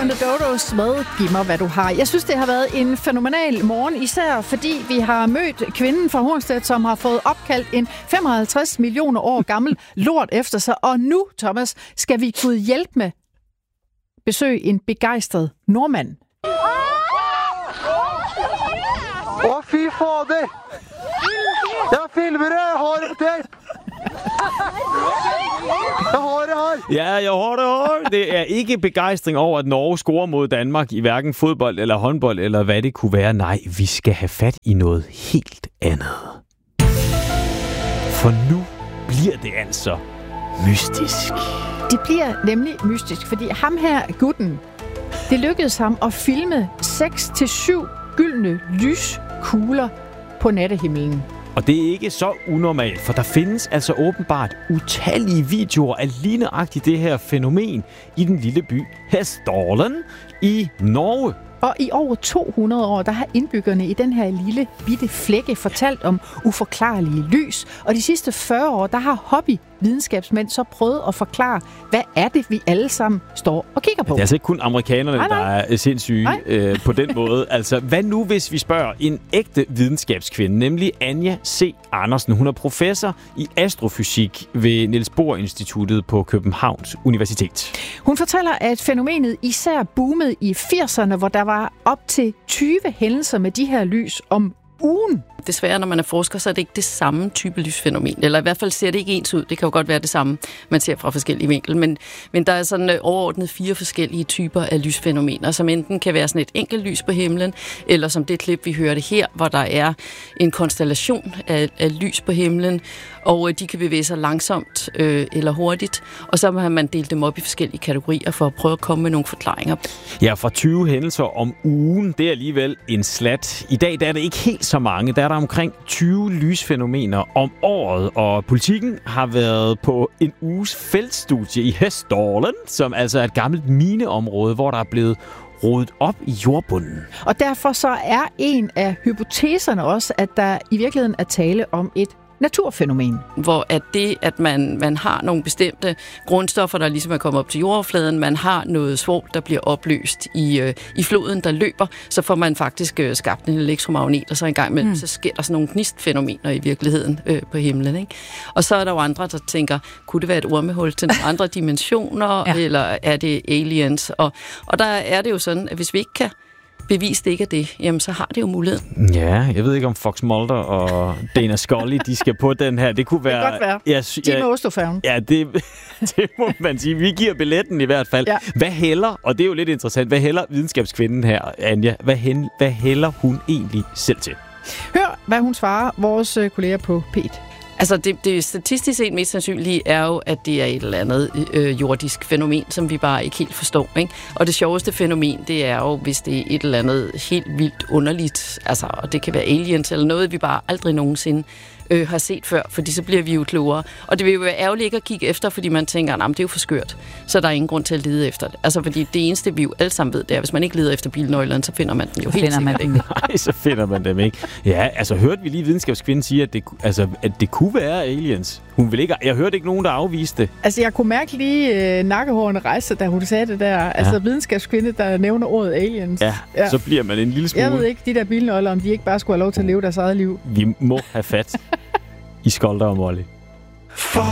and the Dodos med Giv mig, hvad du har. Jeg synes, det har været en fænomenal morgen, især fordi vi har mødt kvinden fra Hornstedt, som har fået opkaldt en 55 millioner år gammel lort efter sig. Og nu, Thomas, skal vi kunne hjælpe med besøge en begejstret nordmand. Fy fader! Jeg filmer det! Jeg har det på tape! Jeg har det her! Ja, jeg har det her. Det er ikke begejstring over, at Norge scorer mod Danmark i hverken fodbold eller håndbold, eller hvad det kunne være. Nej, vi skal have fat i noget helt andet. For nu bliver det altså mystisk. Det bliver nemlig mystisk, fordi ham her, gutten, det lykkedes ham at filme 6-7 gyldne lyskugler på nattehimlen. Og det er ikke så unormalt, for der findes altså åbenbart utallige videoer af lige nøjagtigt det her fænomen i den lille by Hessdalen i Norge. Og i over 200 år, der har indbyggerne i den her lille bitte flække fortalt om uforklarlige lys. Og de sidste 40 år, der har hobbyvidenskabsmænd så prøvet at forklare, hvad er det, vi alle sammen står og kigger på. Det er altså ikke kun amerikanerne, der er sindssyge på den måde. Altså, hvad nu, hvis vi spørger en ægte videnskabskvinde, nemlig Anja C. Andersen. Hun er professor i astrofysik ved Niels Bohr Instituttet på Københavns Universitet. Hun fortæller, at fænomenet især boomede i 80'erne, hvor der var op til 20 hændelser med de her lys om ugen. Desværre, når man er forsker, så er det ikke det samme type lysfænomen. Eller i hvert fald ser det ikke ens ud. Det kan jo godt være det samme, man ser fra forskellige vinkler. Men der er sådan overordnet 4 forskellige typer af lysfænomener, som enten kan være sådan et enkelt lys på himlen, eller som det klip, vi hørte her, hvor der er en konstellation af lys på himlen, og de kan bevæge sig langsomt eller hurtigt. Og så har man delt dem op i forskellige kategorier for at prøve at komme med nogle forklaringer. Ja, fra 20 hændelser om ugen, det er alligevel en slat. I dag der er det ikke helt så mange. Der er der omkring 20 lysfænomener om året, og Politikken har været på en uges feltstudie i Hessdalen, som altså er et gammelt mineområde, hvor der er blevet rodet op i jordbunden. Og derfor så er en af hypoteserne også, at der i virkeligheden er tale om et naturfænomen. Hvor at man har nogle bestemte grundstoffer, der ligesom er kommet op til jordoverfladen, man har noget svovl, der bliver opløst i floden, der løber, så får man faktisk skabt en elektromagnet, og så en gang med, så sker der sådan nogle gnistfænomener i virkeligheden på himlen. Ikke? Og så er der jo andre, der tænker, kunne det være et ormehul til nogle andre dimensioner, eller er det aliens? Og der er det jo sådan, at hvis vi ikke kan bevist ikke er det, jamen så har det jo mulighed. Ja, jeg ved ikke om Fox Mulder og Dana Scully, de skal på den her. Det kunne være... Det kan godt være. De med Oslofærgen. Ja, det må man sige. Vi giver billetten i hvert fald. Ja. Hvad hælder, og det er jo lidt interessant, hvad hælder videnskabskvinden her, Anja? Hvad hælder hun egentlig selv til? Hør, hvad hun svarer vores kolleger på P1. Altså det statistisk set mest sandsynlige er jo, at det er et eller andet jordisk fænomen, som vi bare ikke helt forstår. Ikke? Og det sjoveste fænomen, det er jo, hvis det er et eller andet helt vildt underligt, altså, og det kan være aliens eller noget, vi bare aldrig nogensinde har set før, fordi så bliver vi jo klogere. Og det vil jo være ærgerligt ikke at kigge efter, fordi man tænker, det er jo for skørt, så der er ingen grund til at lede efter det. Altså fordi det eneste, vi jo alle sammen ved, det er, hvis man ikke leder efter bilnøglerne, så finder man den jo helt sikkert ikke. Nej, så finder man dem ikke. Ja, altså hørte vi lige videnskabskvinden sige, at det kunne være aliens. Hun vil ikke, jeg hørte ikke nogen, der afviste det. Altså jeg kunne mærke lige nakkehårene rejse, da hun sagde det der. Ja. Altså videnskabskvinde, der nævner ordet aliens. Ja, så bliver man en lille smule. Jeg ved ikke, de der bilnøgler, om de ikke bare skulle have lov til at leve deres eget liv. Vi må have fat i Skolder og Molly.